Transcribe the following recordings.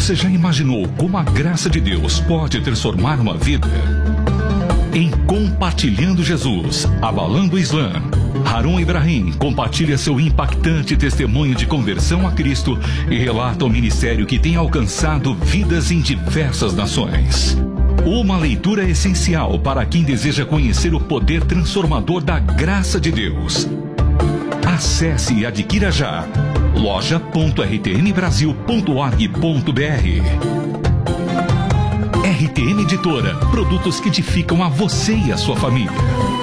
Você já imaginou como a graça de Deus pode transformar uma vida? Em Compartilhando Jesus, Abalando o Islã, Harun Ibrahim compartilha seu impactante testemunho de conversão a Cristo e relata o ministério que tem alcançado vidas em diversas nações. Uma leitura essencial para quem deseja conhecer o poder transformador da graça de Deus. Acesse e adquira já loja.rtmbrasil.org.br. RTM Editora, produtos que edificam a você e a sua família.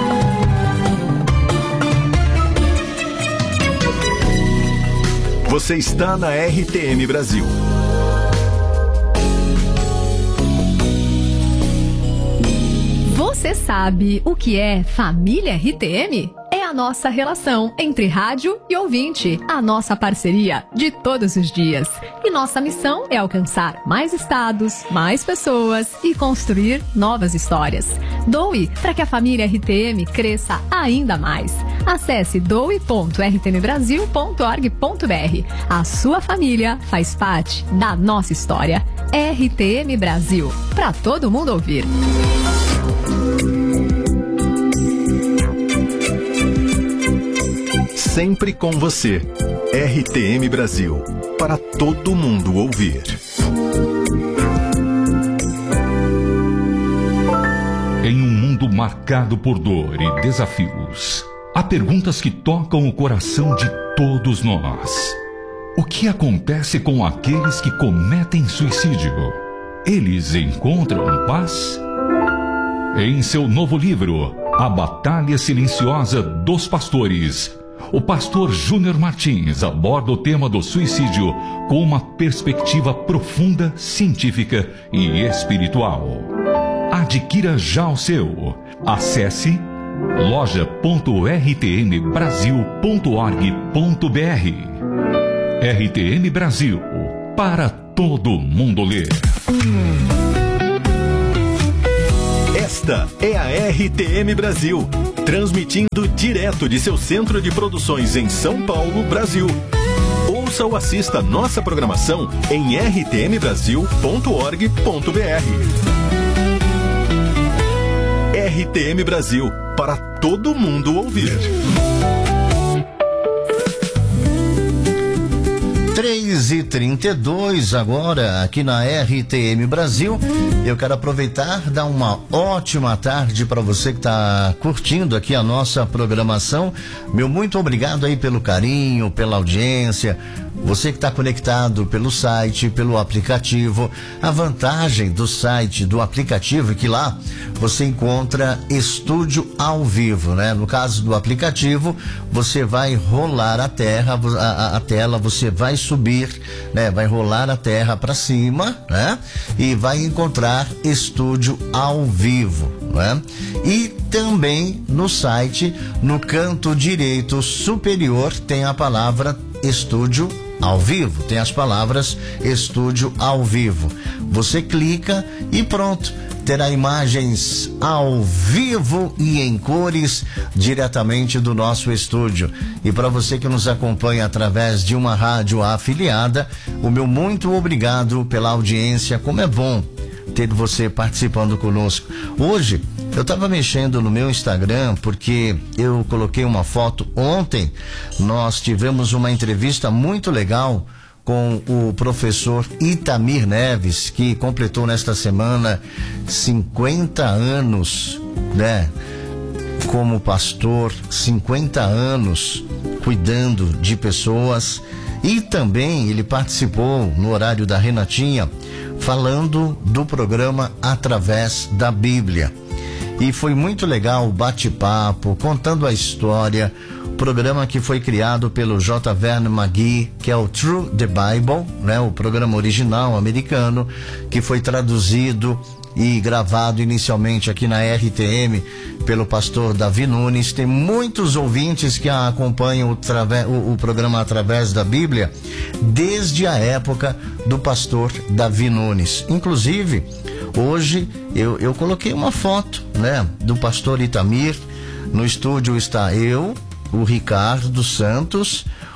Você está na RTM Brasil. Você sabe o que é família RTM? É a nossa relação entre rádio e ouvinte, a nossa parceria de todos os dias. E nossa missão é alcançar mais estados, mais pessoas e construir novas histórias. Doe para que a família RTM cresça ainda mais. Acesse doe.rtmbrasil.org.br. A sua família faz parte da nossa história. RTM Brasil, para todo mundo ouvir. Sempre com você. RTM Brasil, para todo mundo ouvir. Em um mundo marcado por dor e desafios, há perguntas que tocam o coração de todos nós. O que acontece com aqueles que cometem suicídio? Eles encontram paz? Em seu novo livro, A Batalha Silenciosa dos Pastores, o pastor Júnior Martins aborda o tema do suicídio com uma perspectiva profunda, científica e espiritual. Adquira já o seu. Acesse loja.rtmbrasil.org.br. RTM Brasil, para todo mundo ler. Esta é a RTM Brasil, transmitindo direto de seu centro de produções em São Paulo, Brasil. Ouça ou assista nossa programação em rtmbrasil.org.br. RTM Brasil, para todo mundo ouvir. 3h32 agora aqui na RTM Brasil. Eu quero aproveitar, dar uma ótima tarde para você que está curtindo aqui a nossa programação. Meu muito obrigado aí pelo carinho, pela audiência. Você que está conectado pelo site, pelo aplicativo. A vantagem do site, do aplicativo, é que lá você encontra estúdio ao vivo, né? No caso do aplicativo, você vai rolar a tela, você vai subir, né? Vai rolar a terra para cima, né? E vai encontrar estúdio ao vivo, né? E também no site, no canto direito superior, tem a palavra estúdio ao vivo, tem as palavras estúdio ao vivo. Você clica e pronto, terá imagens ao vivo e em cores diretamente do nosso estúdio. E para você que nos acompanha através de uma rádio afiliada, o meu muito obrigado pela audiência. Como é bom ter você participando conosco. Hoje eu estava mexendo no meu Instagram porque eu coloquei uma foto. Ontem nós tivemos uma entrevista muito legal com o professor Itamir Neves, que completou nesta semana 50 anos, né? Como pastor, 50 anos cuidando de pessoas. E também ele participou no horário da Renatinha, falando do programa Através da Bíblia. E foi muito legal o bate-papo, contando a história, programa que foi criado pelo J. Vernon McGee, que é o True the Bible, né? O programa original americano, que foi traduzido e gravado inicialmente aqui na RTM pelo pastor Davi Nunes. Tem muitos ouvintes que acompanham o programa Através da Bíblia desde a época do pastor Davi Nunes. Inclusive, hoje eu coloquei uma foto, né, do pastor Itamir. No estúdio está eu, o Ricardo Santos,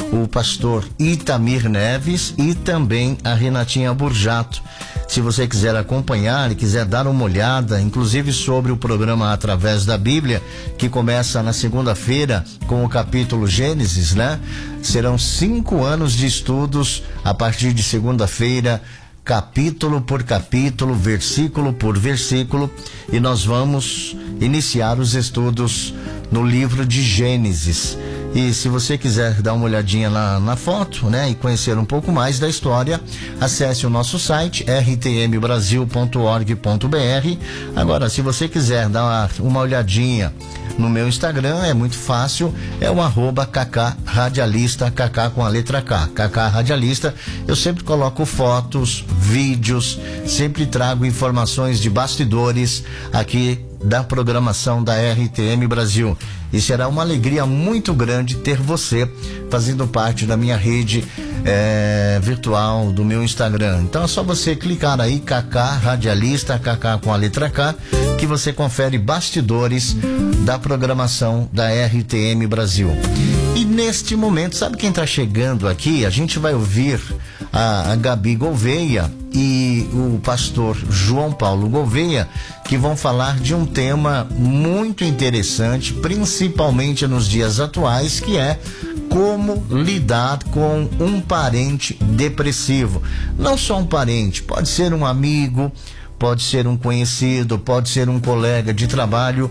o pastor Itamir Neves e também a Renatinha Burjato. Se você quiser acompanhar e quiser dar uma olhada, inclusive sobre o programa Através da Bíblia, que começa na segunda-feira com o capítulo Gênesis, né? Serão 5 anos de estudos a partir de segunda-feira, capítulo por capítulo, versículo por versículo, e nós vamos iniciar os estudos no livro de Gênesis. E se você quiser dar uma olhadinha na foto, né, e conhecer um pouco mais da história, acesse o nosso site rtmbrasil.org.br. Agora, se você quiser dar uma olhadinha no meu Instagram, é muito fácil, é o @kakaradialista, Kaká com a letra K, Kaká Radialista. Eu sempre coloco fotos, vídeos, sempre trago informações de bastidores aqui da programação da RTM Brasil. E será uma alegria muito grande ter você fazendo parte da minha rede virtual, do meu Instagram. Então é só você clicar aí, Kaká Radialista, Kaká com a letra K, que você confere bastidores da programação da RTM Brasil. E neste momento, sabe quem está chegando aqui? A gente vai ouvir a Gabi Gouveia e o pastor João Paulo Gouveia, que vão falar de um tema muito interessante, principalmente nos dias atuais, que é como lidar com um parente depressivo. Não só um parente, pode ser um amigo, pode ser um conhecido, pode ser um colega de trabalho,